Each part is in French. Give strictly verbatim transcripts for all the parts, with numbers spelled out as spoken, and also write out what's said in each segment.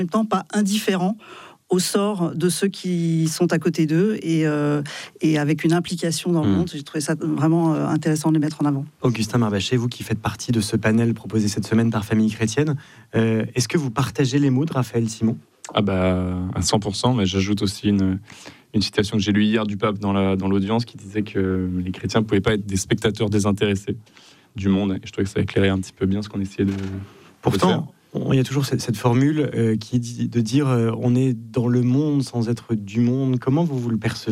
même temps pas indifférents au sort de ceux qui sont à côté d'eux et, euh, et avec une implication dans le mmh. monde. J'ai trouvé ça vraiment euh, intéressant de les mettre en avant. Augustin Marbacher, vous qui faites partie de ce panel proposé cette semaine par Famille Chrétienne, euh, est-ce que vous partagez les mots de Raphaël Simon ? Ah bah à cent pour cent, mais j'ajoute aussi une, une citation que j'ai lue hier du pape dans, la, dans l'audience qui disait que les chrétiens ne pouvaient pas être des spectateurs désintéressés du monde. Et je trouvais que ça éclairait un petit peu bien ce qu'on essayait de, Pourtant, de faire. Il y a toujours cette, cette formule euh, qui est de dire euh, on est dans le monde sans être du monde. Comment vous, vous le percevez ?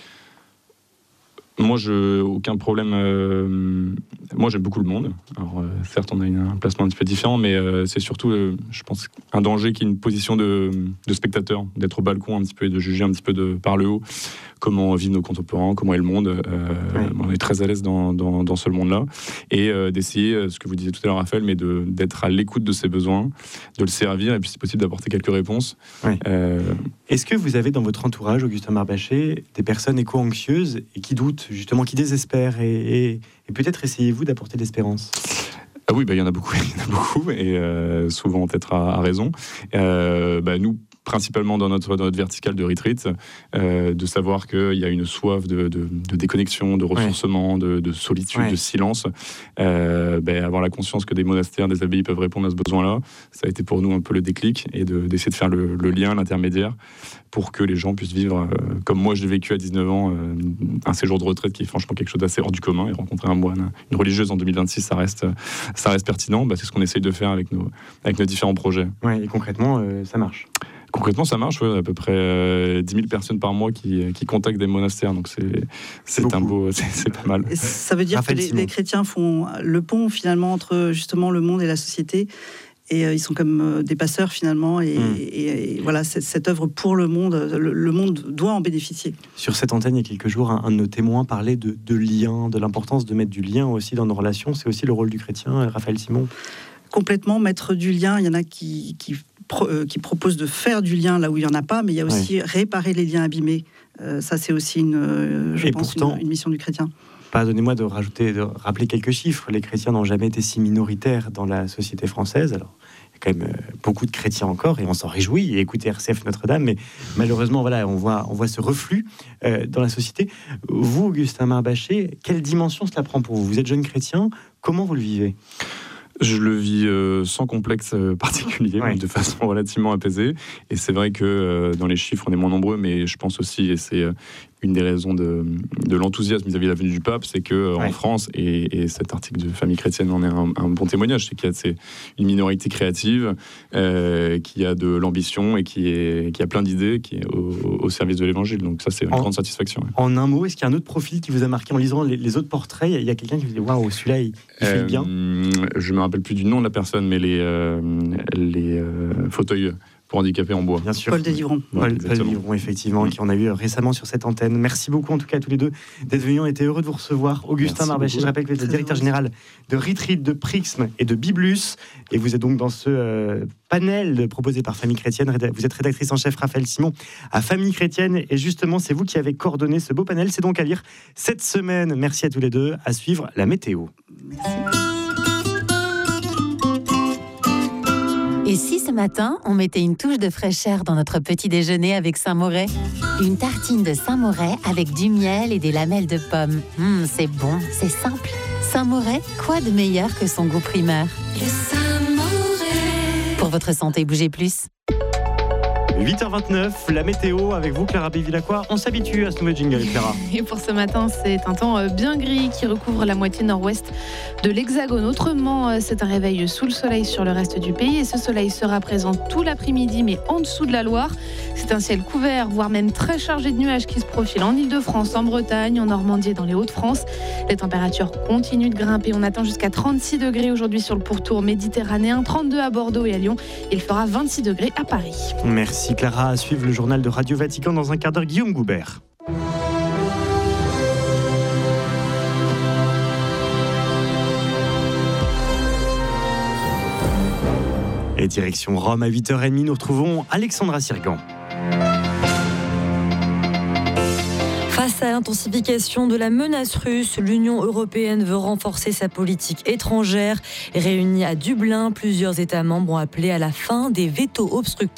Moi, je aucun problème. Euh, moi, j'aime beaucoup le monde. Alors, euh, certes, on a une, un placement un petit peu différent, mais euh, c'est surtout, euh, je pense, un danger qui est une position de, de spectateur, d'être au balcon un petit peu et de juger un petit peu de par le haut comment vivent nos contemporains, comment est le monde. Euh, oui. On est très à l'aise dans, dans, dans ce monde-là. Et euh, d'essayer, ce que vous disiez tout à l'heure, Raphaël, mais de, d'être à l'écoute de ses besoins, de le servir, et puis, si possible, d'apporter quelques réponses. Oui. Euh, Est-ce que vous avez dans votre entourage, Augustin Marbacher, des personnes éco-anxieuses et qui doutent, justement, qui désespèrent et, et, et peut-être essayez-vous d'apporter de l'espérance ? Ah oui, bah, il y en a beaucoup, il y en a beaucoup, et euh, souvent peut-être à, à raison. Euh, bah, nous, principalement dans notre, dans notre verticale de retreat, euh, de savoir qu'il y a une soif de, de, de déconnexion, de ressourcement, ouais. de, de solitude, ouais. de silence. Euh, ben, avoir la conscience que des monastères, des abbayes peuvent répondre à ce besoin-là, ça a été pour nous un peu le déclic, et de, d'essayer de faire le, le lien, l'intermédiaire, pour que les gens puissent vivre, euh, comme moi je l'ai vécu à dix-neuf ans, euh, un séjour de retraite qui est franchement quelque chose d'assez hors du commun, et rencontrer un moine, une religieuse en deux mille vingt-six, ça reste, ça reste pertinent. Ben, c'est ce qu'on essaye de faire avec nos, avec nos différents projets. Ouais, et concrètement, euh, ça marche. Concrètement, ça marche, ouais, à peu près euh, dix mille personnes par mois qui, qui contactent des monastères, donc c'est, c'est, c'est un beau, c'est, c'est pas mal. Et ça veut dire Raphaël que les, les chrétiens font le pont finalement entre justement le monde et la société, et euh, ils sont comme euh, des passeurs finalement, et, mmh. et, et voilà, cette, cette œuvre pour le monde, le, le monde doit en bénéficier. Sur cette antenne, il y a quelques jours, un, un de nos témoins parlait de, de lien, de l'importance de mettre du lien aussi dans nos relations. C'est aussi le rôle du chrétien, Raphaël Simon. Complètement, mettre du lien. Il y en a qui, qui, pro, euh, qui proposent de faire du lien là où il n'y en a pas, mais il y a aussi oui. réparer les liens abîmés. Euh, ça, c'est aussi une, euh, je Et pense, pourtant, une, une mission du chrétien. Pardonnez-moi de rajouter, de rappeler quelques chiffres. Les chrétiens n'ont jamais été si minoritaires dans la société française. Alors, il y a quand même euh, beaucoup de chrétiens encore, et on s'en réjouit. Et écoutez R C F Notre-Dame, mais malheureusement, voilà, on voit, on voit ce reflux euh, dans la société. Vous, Augustin Marbacher, quelle dimension cela prend pour vous ? Vous êtes jeune chrétien, comment vous le vivez ? Je le vis euh, sans complexe euh, particulier, ouais. de façon relativement apaisée. Et c'est vrai que euh, dans les chiffres, on est moins nombreux, mais je pense aussi, et c'est euh, une des raisons de, de l'enthousiasme vis-à-vis de la venue du pape, c'est qu'en euh, ouais. France, et, et cet article de Famille Chrétienne en est un, un bon témoignage, c'est qu'il y a c'est une minorité créative, euh, qui a de l'ambition et qui, est, qui a plein d'idées, qui est au, au service de l'Évangile. Donc ça, c'est une en, grande satisfaction. Ouais. En un mot, est-ce qu'il y a un autre profil qui vous a marqué en lisant les, les autres portraits ? Il y a quelqu'un qui vous dit « Waouh, celui-là, il, il euh, fait bien ». Je me rappelle plus du nom de la personne, mais les, euh, les euh, fauteuils pour handicapés en bois. Bien sûr. Paul Deslivron. Paul Deslivron, effectivement, mmh. qui en a eu récemment sur cette antenne. Merci beaucoup, en tout cas, à tous les deux, d'être venus. On était heureux de vous recevoir. Augustin Marbacher, je rappelle que vous êtes le directeur général de Retreat, de Prixme et de Biblus. Et vous êtes donc dans ce euh, panel proposé par Famille Chrétienne. Vous êtes rédactrice en chef, Raphaël Simon, à Famille Chrétienne. Et justement, c'est vous qui avez coordonné ce beau panel. C'est donc à lire cette semaine. Merci à tous les deux. À suivre la météo. Merci. Et si ce matin, on mettait une touche de fraîcheur dans notre petit déjeuner avec Saint-Moret ? Une tartine de Saint-Moret avec du miel et des lamelles de pommes. Mmh, c'est bon, c'est simple. Saint-Moret, quoi de meilleur que son goût primaire ? Le Saint-Moret. Pour votre santé, bougez plus. huit heures vingt-neuf, la météo avec vous, Clara Bévillacqua. On s'habitue à ce nouveau jingle, Clara. Et pour ce matin, c'est un temps bien gris qui recouvre la moitié nord-ouest de l'Hexagone. Autrement, c'est un réveil sous le soleil sur le reste du pays. Et ce soleil sera présent tout l'après-midi, mais en dessous de la Loire. C'est un ciel couvert, voire même très chargé de nuages qui se profilent en Ile-de-France, en Bretagne, en Normandie et dans les Hauts-de-France. Les températures continuent de grimper. On atteint jusqu'à trente-six degrés aujourd'hui sur le pourtour méditerranéen, trente-deux à Bordeaux et à Lyon. Il fera vingt-six degrés à Paris. Merci Clara. À suivre le journal de Radio Vatican dans un quart d'heure. Guillaume Goubert. Et direction Rome à huit heures trente, nous retrouvons Alexandra Sirgan. Face à l'intensification de la menace russe, l'Union européenne veut renforcer sa politique étrangère. Réunis à Dublin, plusieurs États membres ont appelé à la fin des vétos obstructifs